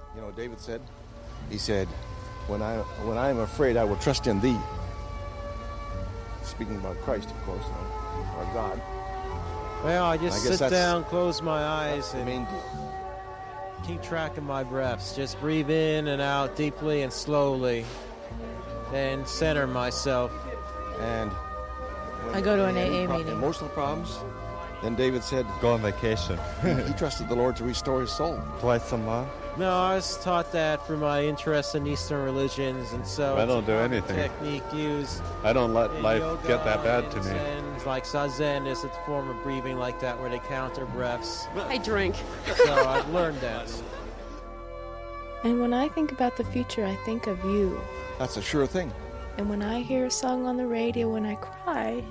You know, David said, he said, when I am afraid, I will trust in thee. Speaking about Christ, of course, our God. Well, I just sit down, close my eyes, and main deal. Keep track of my breaths. Just breathe in and out deeply and slowly. Then center myself. And I go to an AA meeting. Emotional problems. Then David said, go on vacation. He trusted the Lord to restore his soul. Twice a month? No, I was taught that through my interest in Eastern religions, and so I don't do anything. Technique used. I don't let life get that bad to me. Zen, like Zazen is a form of breathing like that, where they count their breaths. I drink. So I've learned that. And when I think about the future, I think of you. That's a sure thing. And when I hear a song on the radio when I cry,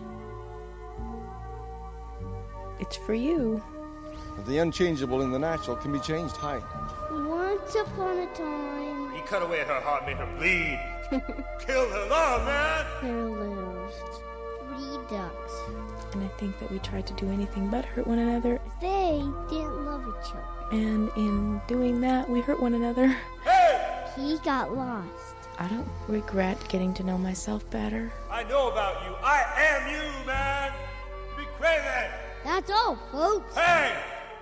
it's for you. The unchangeable in the natural can be changed. Hi. Once upon a time, he cut away at her heart, made her bleed. Killed her love, man. There lived 3 ducks. And I think that we tried to do anything but hurt one another. They didn't love each other. And in doing that, we hurt one another. Hey! He got lost. I don't regret getting to know myself better. I know about you. I am you, man. You be crazy. That's all, folks. Hey!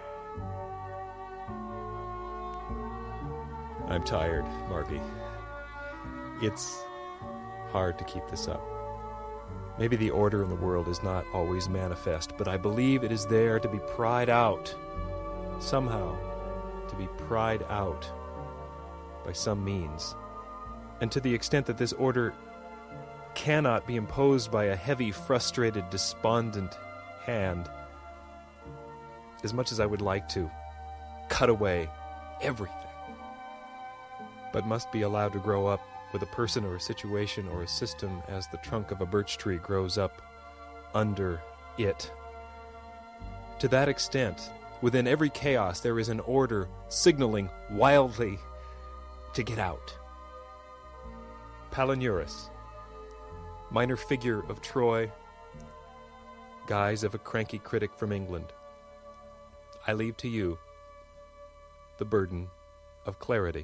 I'm tired, Margie. It's hard to keep this up. Maybe the order in the world is not always manifest, but I believe it is there to be pried out. Somehow, to be pried out by some means. And to the extent that this order cannot be imposed by a heavy, frustrated, despondent hand, as much as I would like to cut away everything, but must be allowed to grow up with a person or a situation or a system as the trunk of a birch tree grows up under it. To that extent, within every chaos there is an order signaling wildly to get out. Palinurus, minor figure of Troy, guise of a cranky critic from England, I leave to you the burden of clarity.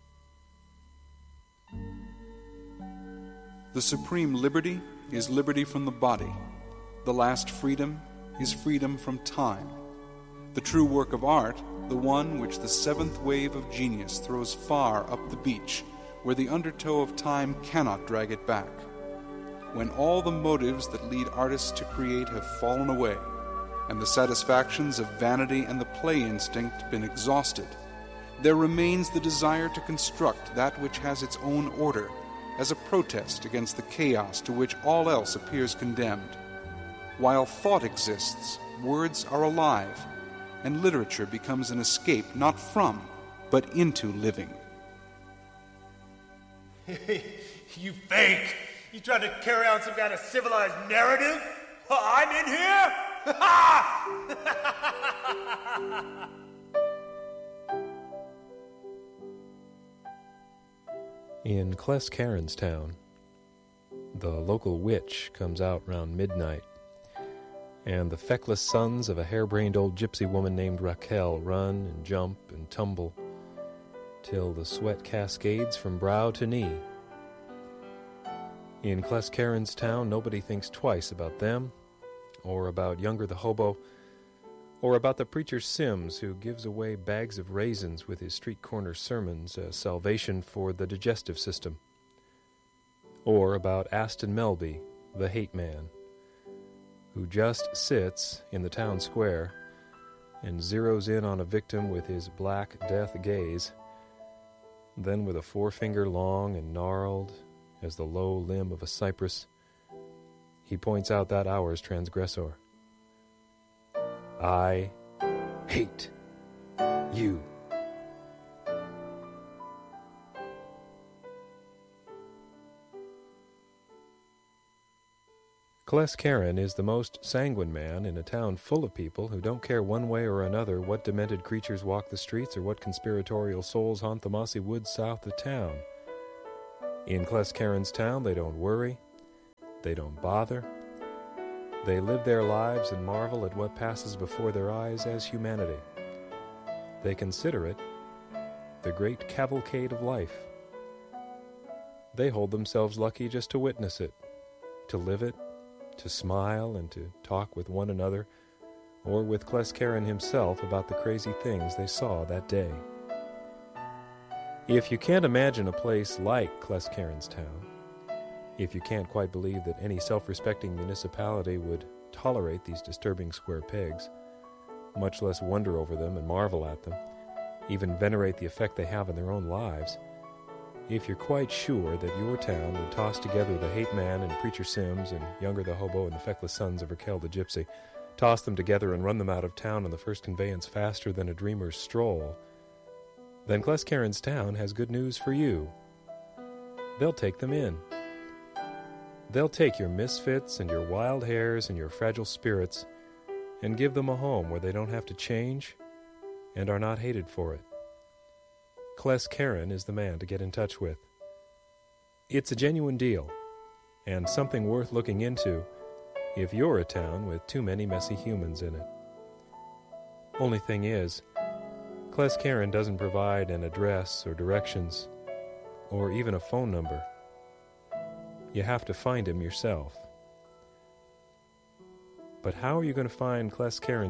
The supreme liberty is liberty from the body. The last freedom is freedom from time. The true work of art, the one which the seventh wave of genius throws far up the beach, where the undertow of time cannot drag it back. When all the motives that lead artists to create have fallen away, and the satisfactions of vanity and the play instinct been exhausted, there remains the desire to construct that which has its own order, as a protest against the chaos to which all else appears condemned. While thought exists, words are alive, and literature becomes an escape not from, but into living. You fake! You trying to carry on some kind of civilized narrative? I'm in here? In Clescairns town, the local witch comes out round midnight, and the feckless sons of a harebrained old gypsy woman named Raquel run and jump and tumble till the sweat cascades from brow to knee. In Clescairns town, nobody thinks twice about them, or about Younger the hobo, or about the preacher Sims, who gives away bags of raisins with his street corner sermons as salvation for the digestive system, or about Aston Melby, the hate man, who just sits in the town square and zeroes in on a victim with his black death gaze, then with a forefinger long and gnarled as the low limb of a cypress, he points out that hour's transgressor. I hate you. Clescairn is the most sanguine man in a town full of people who don't care one way or another what demented creatures walk the streets or what conspiratorial souls haunt the mossy woods south of town. In Clescairns town, they don't worry, they don't bother. They live their lives and marvel at what passes before their eyes as humanity. They consider it the great cavalcade of life. They hold themselves lucky just to witness it, to live it, to smile and to talk with one another, or with Clescaran himself about the crazy things they saw that day. If you can't imagine a place like Clescaran's town, if you can't quite believe that any self-respecting municipality would tolerate these disturbing square pegs, much less wonder over them and marvel at them, even venerate the effect they have in their own lives, if you're quite sure that your town would toss together the Hate Man and Preacher Sims and Younger the Hobo and the feckless sons of Raquel the Gypsy, toss them together and run them out of town on the first conveyance faster than a dreamer's stroll, then Clescaran's town has good news for you. They'll take them in. They'll take your misfits and your wild hairs and your fragile spirits and give them a home where they don't have to change and are not hated for it. Clescaran is the man to get in touch with. It's a genuine deal, and something worth looking into if you're a town with too many messy humans in it. Only thing is, Clescaran doesn't provide an address or directions, or even a phone number. You have to find him yourself. But how are you going to find Clescaran's